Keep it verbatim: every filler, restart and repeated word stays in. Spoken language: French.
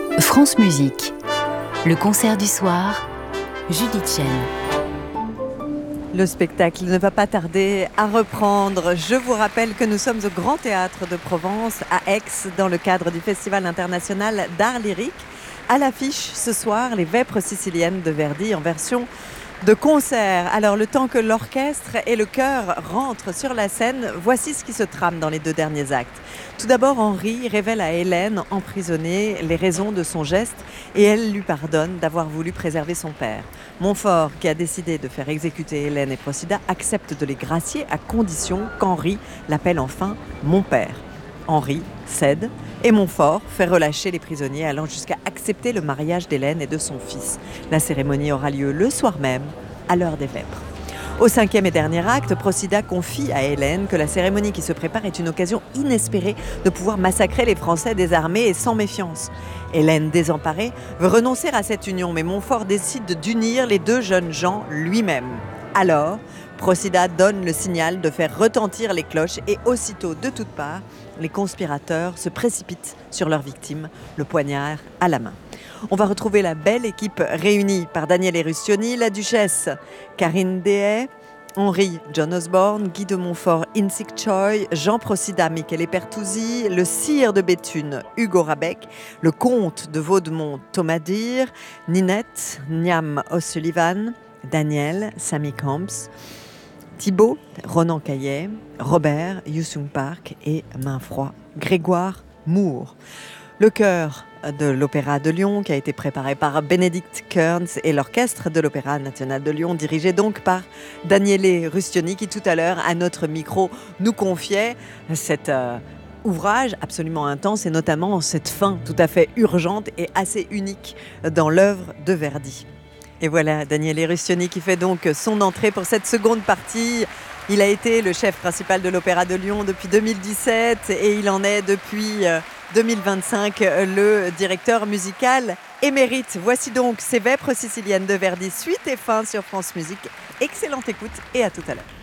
France Musique, le concert du soir, Judith Chen. Le spectacle ne va pas tarder à reprendre. Je vous rappelle que nous sommes au Grand Théâtre de Provence à Aix dans le cadre du Festival international d'art lyrique. À l'affiche ce soir, les Vêpres siciliennes de Verdi en version de concert. Alors le temps que l'orchestre et le chœur rentrent sur la scène, voici ce qui se trame dans les deux derniers actes. Tout d'abord, Henri révèle à Hélène, emprisonnée, les raisons de son geste et elle lui pardonne d'avoir voulu préserver son père. Montfort, qui a décidé de faire exécuter Hélène et Procida, accepte de les gracier à condition qu'Henri l'appelle enfin « mon père ». Henri cède et Montfort fait relâcher les prisonniers, allant jusqu'à accepter le mariage d'Hélène et de son fils. La cérémonie aura lieu le soir même, à l'heure des Vêpres. Au cinquième et dernier acte, Procida confie à Hélène que la cérémonie qui se prépare est une occasion inespérée de pouvoir massacrer les Français désarmés et sans méfiance. Hélène, désemparée, veut renoncer à cette union, mais Montfort décide d'unir les deux jeunes gens lui-même. Alors, Procida donne le signal de faire retentir les cloches et aussitôt, de toutes parts, les conspirateurs se précipitent sur leur victime, le poignard à la main. On va retrouver la belle équipe réunie par Daniele Rustioni, la duchesse Karine Dehaye, Henri John Osborne, Guy de Montfort Insik Choi, Jean Procida Michele Pertusi, le sire de Béthune Hugo Rabec, le comte de Vaudemont Thomas Dir, Ninette Niam O'Sullivan, Daniel Sammy Camps, Thibaut Ronan Caillet, Robert Youssoung Park et Mainfroid Grégoire Moore. Le chœur de l'Opéra de Lyon qui a été préparé par Bénédicte Kearns et l'Orchestre de l'Opéra National de Lyon dirigé donc par Daniele Rustioni qui tout à l'heure à notre micro nous confiait cet euh, ouvrage absolument intense et notamment cette fin tout à fait urgente et assez unique dans l'œuvre de Verdi. Et voilà Daniele Rustioni qui fait donc son entrée pour cette seconde partie. Il a été le chef principal de l'Opéra de Lyon depuis deux mille dix-sept et il en est depuis deux mille vingt-cinq le directeur musical émérite. Voici donc ces Vêpres siciliennes de Verdi, suite et fin sur France Musique. Excellente écoute et à tout à l'heure.